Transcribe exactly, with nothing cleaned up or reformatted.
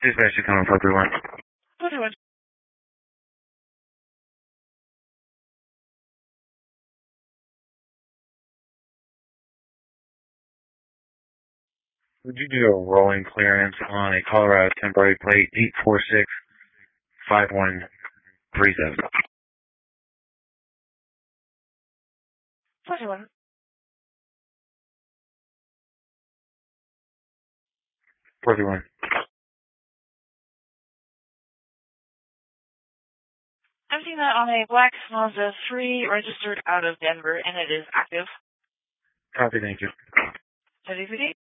Dispatch to come four three one. four three one. Would you do a rolling clearance on a Colorado temporary plate eight four six five one three seven? four three one. four three one. I'm seeing that on a black Mazda three registered out of Denver, and it is active. Copy, thank you. Heavy duty.